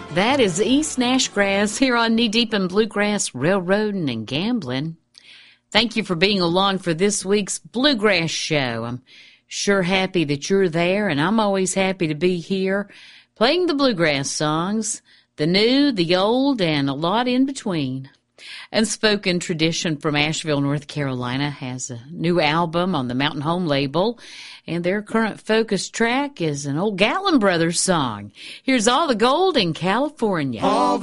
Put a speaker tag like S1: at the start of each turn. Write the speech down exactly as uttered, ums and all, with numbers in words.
S1: That is East Nash Grass here on Knee Deep in Bluegrass, Railroading and Gambling. Thank you for being along for this week's Bluegrass Show. I'm sure happy that you're there, and I'm always happy to be here playing the bluegrass songs, the new, the old, and a lot in between. Unspoken Tradition from Asheville, North Carolina has a new album on the Mountain Home label, and their current focus track is an old Gatlin Brothers song. Here's All the Gold in California. All